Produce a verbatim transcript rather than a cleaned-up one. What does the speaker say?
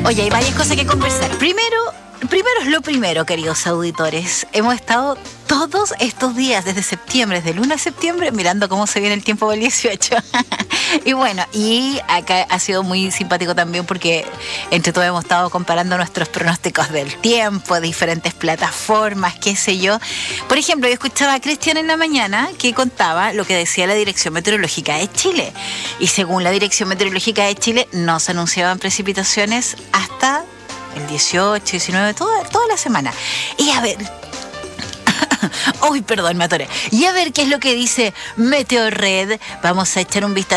Oye, hay varias cosas que conversar. Primero, primero es lo primero, queridos auditores. Hemos estado todos estos días, desde septiembre, desde el uno de septiembre, mirando cómo se viene el tiempo del dieciocho. Y bueno, y acá ha sido muy simpático también porque entre todos hemos estado comparando nuestros pronósticos del tiempo, diferentes plataformas, qué sé yo. Por ejemplo, yo escuchaba a Cristian en la mañana que contaba lo que decía la Dirección Meteorológica de Chile. Y según la Dirección Meteorológica de Chile, no se anunciaban precipitaciones hasta el dieciocho, diecinueve, toda, toda la semana. Y a ver... Uy, perdón, me atoré. Y a ver qué es lo que dice Meteorred. Vamos a echar un vistazo